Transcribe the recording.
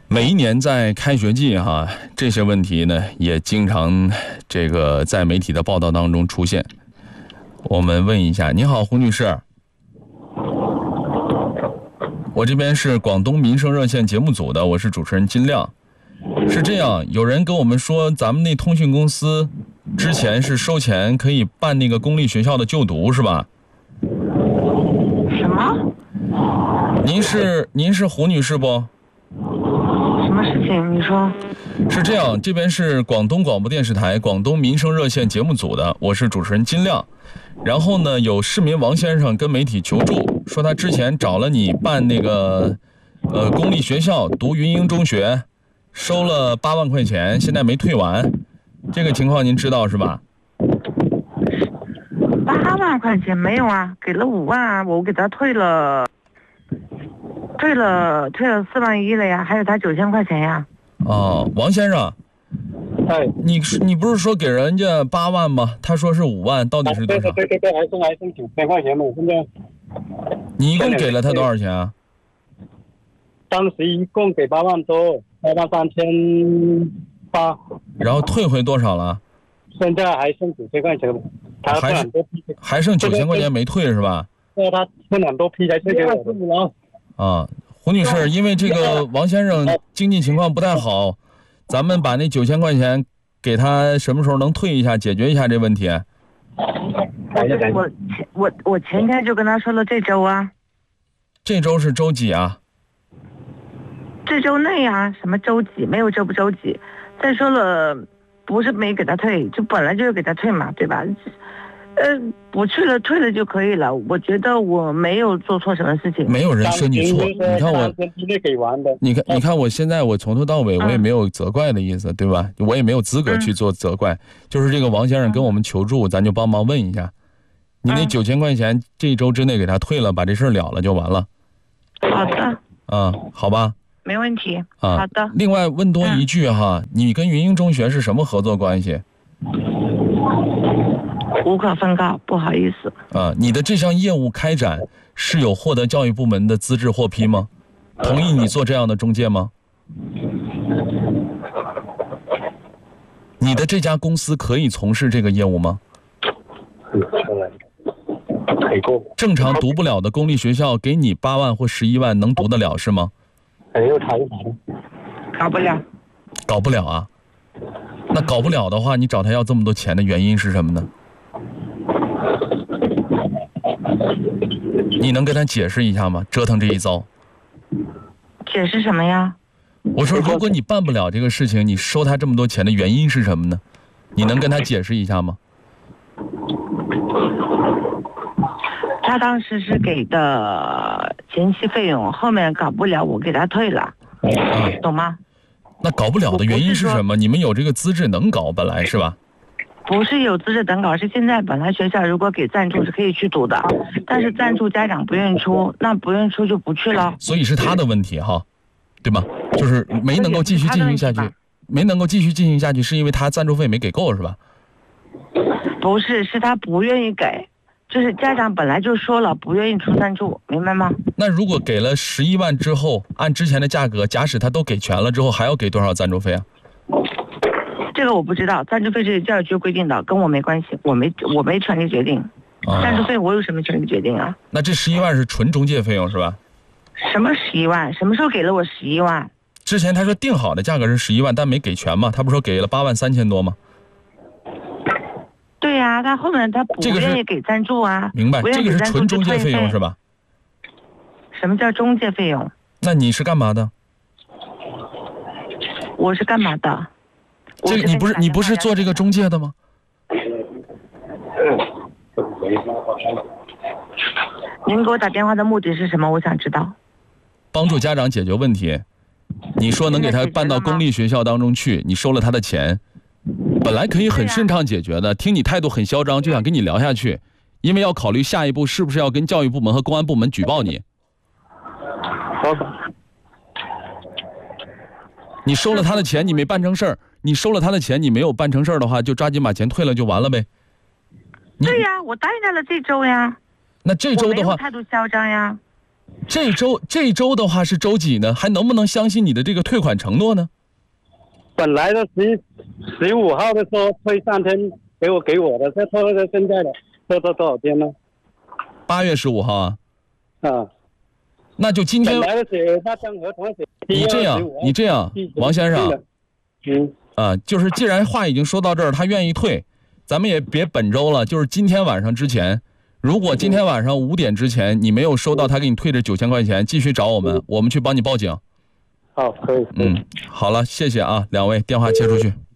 每一年在开学季这些问题呢也经常在媒体的报道当中出现。我们问一下，你好，胡女士，我这边是广东民生热线节目组的，我是主持人金亮。是这样，有人跟我们说咱们那通讯公司之前是收钱可以办那个公立学校的就读是吧？ 什么？ 您是胡女士不？ 什么事情？你说。 是这样，这边是广东广播电视台广东民生热线节目组的，我是主持人金亮。然后呢，有市民王先生跟媒体求助，说他之前找了你办那个公立学校读云英中学，收了8万块钱，现在没退完，这个情况您知道是吧 ？8万块钱没有啊，给了5万啊，我给他退了4万1了呀，还有他9000块钱呀。 哦，王先生，你不是说给人家8万吗？他说是5万，到底是多少？ 对，还剩9000块钱嘛，现在。 你一共给了他多少钱啊？ 当时一共给8万多，83800。 然后退回多少了？ 现在还剩9000块钱，他还剩9000块钱没退是吧？ 对，他分很多批才退给我的。 啊，胡女士，因为这个王先生经济情况不太好，咱们把那9000块钱给他，什么时候能退一下，解决一下这问题？ 我前天就跟他说了，这周啊。 这周是周几啊？ 这周内啊，什么周几？没有周不周几。再说了，不是没给他退，就本来就是给他退嘛，对吧？不去了，退了就可以了。我觉得我没有做错什么事情。 没有人说你错，你看我，你看我现在我从头到尾我也没有责怪的意思，对吧？我也没有资格去做责怪，就是这个王先生跟我们求助，咱就帮忙问一下，你那9000块钱这一周之内给他退了，把这事了了就完了。 好的。 好吧。 没问题。好的。 另外问多一句你跟云英中学是什么合作关系？ 无可奉告，不好意思。 你的这项业务开展是有获得教育部门的资质获批吗？同意你做这样的中介吗？你的这家公司可以从事这个业务吗？正常读不了的公立学校给你8万或11万能读得了是吗？ 搞不了。 搞不了啊？那搞不了的话，你找他要这么多钱的原因是什么呢？你能跟他解释一下吗？折腾这一遭。 解释什么呀？ 我说，如果你办不了这个事情，你收他这么多钱的原因是什么呢？你能跟他解释一下吗？ 他当时是给的前期费用，后面搞不了，我给他退了。懂吗？ 那搞不了的原因是什么？你们有这个资质能搞，本来是吧？ 不是有资质能搞，是现在本来学校如果给赞助是可以去读的，但是赞助家长不愿意出，那不愿意出就不去了。 所以是他的问题对吧？就是没能够继续进行下去，没能够继续进行下去，是因为他赞助费没给够是吧？ 不是，是他不愿意给，就是家长本来就说了不愿意出赞助，明白吗？ 那如果给了11万之后，按之前的价格，假使他都给全了之后，还要给多少赞助费啊？ 这个我不知道，赞助费是教育局规定的，跟我没关系，我没权利决定。赞助费我有什么权利决定啊？ 那这11万是纯中介费用是吧？ 什么11万？什么时候给了我11万？ 之前他说定好的价格是11万，但没给全嘛？他不说给了8万3000多吗？ 对呀，他后面他不愿意给赞助啊。 明白，这个是纯中介费用是吧？ 什么叫中介费用？ 那你是干嘛的？ 我是干嘛的？ 这个你不是做这个中介的吗？ 您给我打电话的目的是什么？我想知道。 帮助家长解决问题。你说能给他办到公立学校当中去，你收了他的钱，本来可以很顺畅解决的，听你态度很嚣张，就想跟你聊下去，因为要考虑下一步是不是要跟教育部门和公安部门举报你。你收了他的钱，你没办成事儿，你收了他的钱，你没有办成事儿的话，就抓紧把钱退了就完了呗。 对呀，我答应他了这周呀。 那这周的话， 态度嚣张呀。 这周的话是周几呢？还能不能相信你的这个退款承诺呢？ 本来的15号的时候退3天给我的，这拖到现在了，拖到多少天呢 ？8月15号啊。 啊。 那就今天。 本来的写那张合同写。 你这样，王先生。就是既然话已经说到这儿，他愿意退，咱们也别本周了，就是今天晚上之前。如果今天晚上5点之前你没有收到他给你退这9000块钱，继续找我们，我们去帮你报警。 好，可以。 好了，谢谢啊，2位电话接出去。